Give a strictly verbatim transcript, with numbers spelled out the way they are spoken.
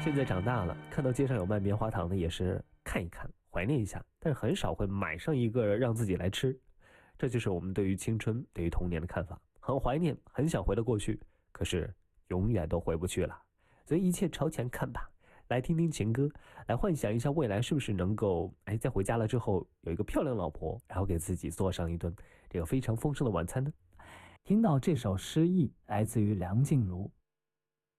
现在长大了，看到街上有卖棉花糖的，也是看一看，怀念一下，但是很少会买上一个让自己来吃。这就是我们对于青春、对于童年的看法，很怀念，很想回到过去，可是永远都回不去了。所以一切朝前看吧，来听听情歌，来幻想一下未来是不是能够，哎，在回家了之后有一个漂亮老婆，然后给自己做上一顿这个非常丰盛的晚餐呢？ 听到这首诗意，来自于梁静茹，